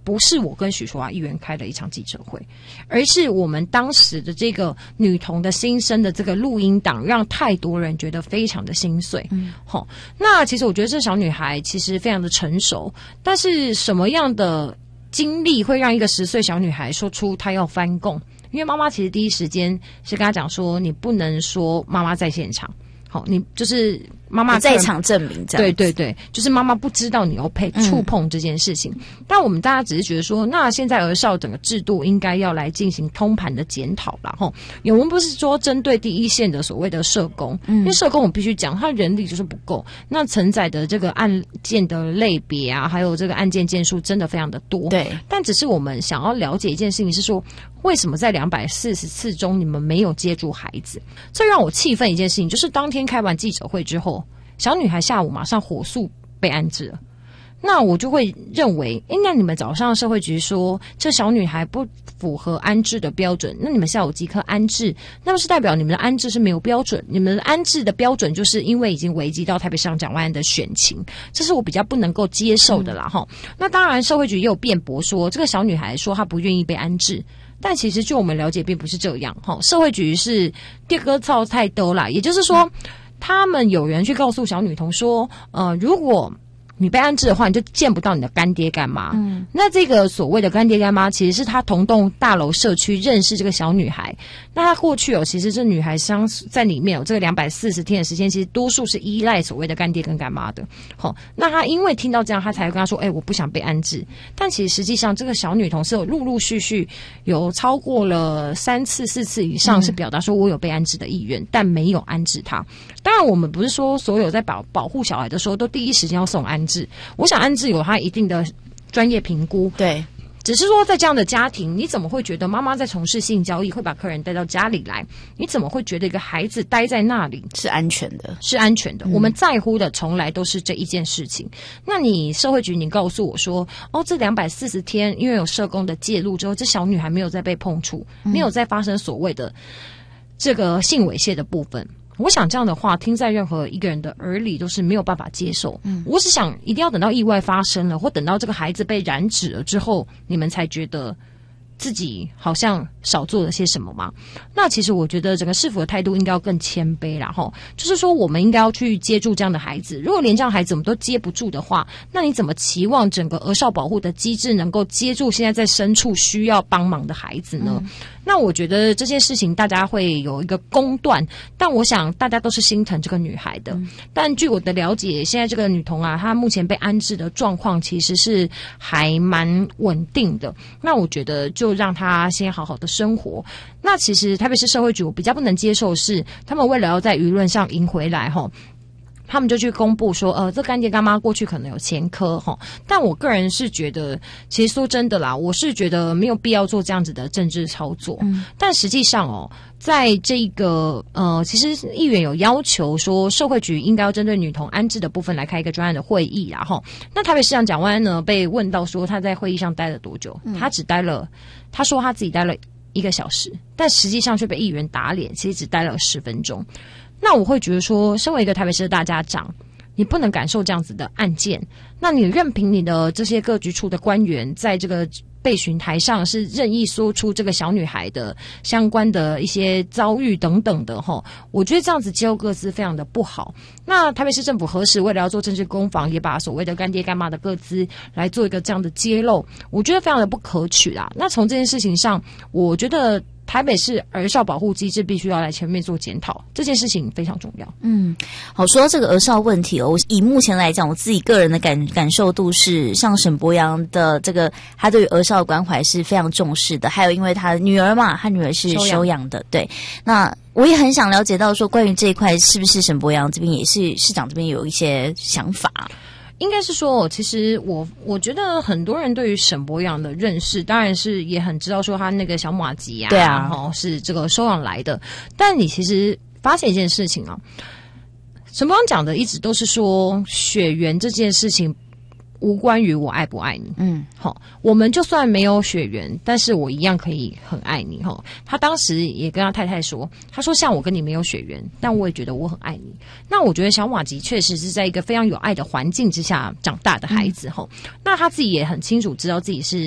不是我跟许淑华议员开了一场记者会，而是我们当时的这个女童的心声的这个录音档，让太多人觉得非常的心碎。那其实我觉得这小女孩其实非常的成熟，但是什么样的经历会让一个10岁小女孩说出她要翻供？因为妈妈其实第一时间是跟她讲说，你不能说妈妈在现场。好，你就是妈妈在场证明这样。 对对对，就是妈妈不知道你要触碰这件事情。但我们大家只是觉得说，那现在儿少整个制度应该要来进行通盘的检讨啦。齁，我们不是说针对第一线的所谓的社工，因为社工我必须讲，他人力就是不够，那承载的这个案件的类别啊，还有这个案件件数真的非常的多。 对， 但只是我们想要了解一件事情是说，为什么在240次中你们没有接住孩子？这让我气愤一件事情，就是当天开完记者会之后，小女孩下午马上火速被安置了。那我就会认为，那你们早上社会局说这小女孩不符合安置的标准，那你们下午即刻安置，那么是代表你们的安置是没有标准，你们的安置的标准就是因为已经危及到台北市长蒋万安的选情，这是我比较不能够接受的啦。那当然社会局也有辩驳说，这个小女孩说她不愿意被安置，但其实就我们了解并不是这样。社会局是第二个操太多啦，也就是说他们有人去告诉小女童说，如果你被安置的话，你就见不到你的干爹干妈。那这个所谓的干爹干妈，其实是他同栋大楼社区认识这个小女孩。那他过去其实这女孩在里面这个240天的时间，其实多数是依赖所谓的干爹跟干妈的。那他因为听到这样，他才跟他说，我不想被安置。但其实实际上，这个小女童是有陆陆续续有超过了3次、4次以上，是表达说我有被安置的意愿，但没有安置她。当然，我们不是说所有在保护小孩的时候都第一时间要送安置。我想安置有他一定的专业评估， 对， 只是说在这样的家庭，你怎么会觉得妈妈在从事性交易会把客人带到家里来？你怎么会觉得一个孩子待在那里是安全的？是安全的。我们在乎的从来都是这一件事情。那你社会局你告诉我说，这240天因为有社工的介入之后，这小女孩没有再被碰触，没有再发生所谓的这个性猥亵的部分。我想这样的话听在任何一个人的耳里都是没有办法接受。我只想一定要等到意外发生了，或等到这个孩子被染指了之后，你们才觉得自己好像少做了些什么嘛。那其实我觉得整个市府的态度应该要更谦卑啦，就是说我们应该要去接住这样的孩子。如果连这样的孩子我们都接不住的话，那你怎么期望整个儿少保护的机制能够接住现在在深处需要帮忙的孩子呢？那我觉得这件事情大家会有一个公断，但我想大家都是心疼这个女孩的。但据我的了解，现在这个女童她目前被安置的状况其实是还蛮稳定的。那我觉得就让她先好好的生活。那其实台北市社会局我比较不能接受是，他们为了要在舆论上赢回来他们就去公布说，这干爹干妈过去可能有前科但我个人是觉得，其实说真的啦，我是觉得没有必要做这样子的政治操作。但实际上在这个其实议员有要求说，社会局应该要针对女童安置的部分来开一个专案的会议啦那台北市长蒋万安呢，被问到说他在会议上待了多久，他说他自己待了1个小时，但实际上却被议员打脸，其实只待了10分钟。那我会觉得说，身为一个台北市的大家长，你不能感受这样子的案件，那你任凭你的这些各局处的官员在这个备询台上是任意说出这个小女孩的相关的一些遭遇等等的我觉得这样子揭露个资非常的不好。那台北市政府何时为了要做政治攻防，也把所谓的干爹干妈的个资来做一个这样的揭露，我觉得非常的不可取啦。那从这件事情上，我觉得台北市儿少保护机制必须要来前面做检讨，这件事情非常重要。 好，说到这个儿少问题以目前来讲，我自己个人的感受度是，像沈伯洋的这个，他对于儿少的关怀是非常重视的。还有因为他的女儿嘛，他女儿是收养的，对。那我也很想了解到说，关于这一块是不是沈伯洋这边也是市长这边有一些想法？ 应该是说，其实我觉得很多人对于沈伯洋的认识，当然是也很知道说他那个小马吉啊， 对啊， 是这个收养来的。但你其实发现一件事情沈伯洋讲的一直都是说血缘这件事情无关于我爱不爱你。我们就算没有血缘，但是我一样可以很爱你。他当时也跟他太太说，他说像我跟你没有血缘，但我也觉得我很爱你。那我觉得小马吉确实是在一个非常有爱的环境之下长大的孩子。那他自己也很清楚知道自己是